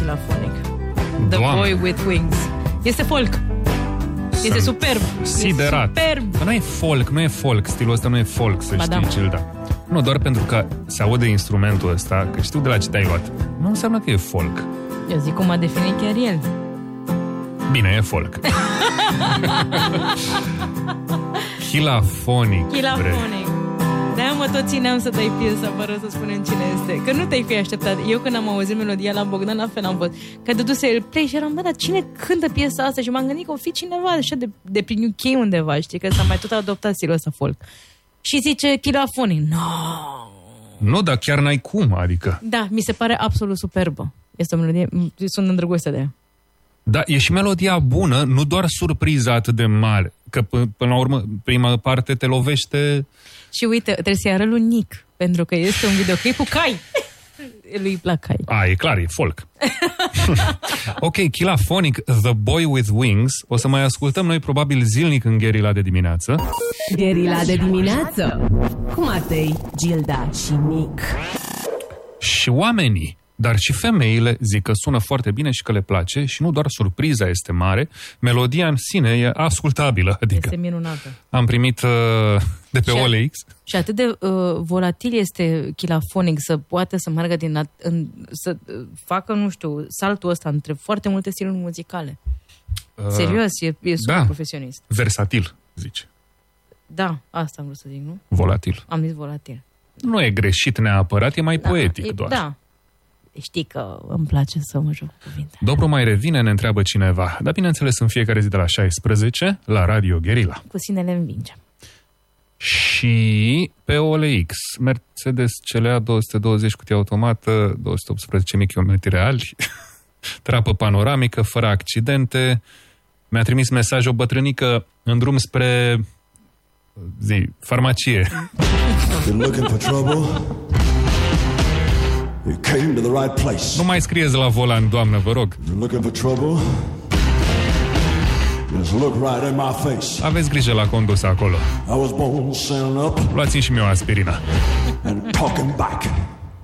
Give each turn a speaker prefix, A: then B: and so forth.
A: Chilafonic. The Boy with Wings. Este folk. Este superb.
B: Siderat.
A: Superb.
B: Nu e folk. Stilul ăsta nu e folk, să știi, Gilda. Nu, doar pentru că se aude instrumentul ăsta, că știu de la ce te-ai luat. Nu înseamnă că e folk.
A: Eu zic cum a definit chiar el.
B: Bine, e folk. Chilafonic.
A: De-aia mă tot țineam să dai piesa fără să spunem cine este. Că nu te-ai fi așteptat. Eu când am auzit melodia la Bogdan, la fel am fost. Că dăduse el play și eram, dar cine cântă piesa asta? Și m-am gândit că o fi cineva așa de prin UK undeva, știi? Că s-a mai tot adoptat stilul ăsta folk. Și zice Chilafonic.
B: Nu, dar chiar n-ai cum, adică.
A: Da, mi se pare absolut superbă. Este o melodie, sunt îndrăgostită de ea.
B: Da, e și melodia bună, nu doar surpriza atât de mare. Că până la urmă, prima parte te lovește...
A: Și uite, trebuie să-i arăt lui Nick, pentru că este un videoclip cu cai. Lui îi plac cai.
B: E clar, e folk. Ok, Chilafonic, The Boy with Wings. O să mai ascultăm noi probabil zilnic în Gherila de dimineață.
C: Gherila de dimineață cu Matei, Gilda și Nick.
B: Și oamenii, dar și femeile zic că sună foarte bine și că le place și nu doar surpriza este mare, melodia în sine e ascultabilă. Adică
A: este minunată.
B: Am primit de pe OLX.
A: Și atât de volatil este Chilafonic să poate să meargă să facă, nu știu, saltul ăsta între foarte multe stiluri muzicale. Serios, e super profesionist.
B: Versatil, zici.
A: Da, asta am vrut să zic, nu?
B: Volatil.
A: Am zis volatil.
B: Nu e greșit neapărat, e mai poetic doar.
A: Da. Știi că îmi place să mă joc cu cuvinte.
B: Dobru mai revine, ne întreabă cineva. Dar bineînțeles în fiecare zi de la 16 la Radio Gherila.
A: Cu sine le învingem.
B: Și pe OLX, Mercedes CLA 220 cutie automată, 218.000 km reali, trapă panoramică, fără accidente. Mi-a trimis mesaj o bătrânică în drum spre farmacie.
D: You're looking for trouble? You came to the right place.
B: Nu mai scrieți la volan, doamnă, vă rog.
D: You're looking for trouble? Just look right in my face.
B: Aveți grijă la condus acolo.
D: I was born standing up.
B: Luați-mi și mie o aspirina.
D: And talking back.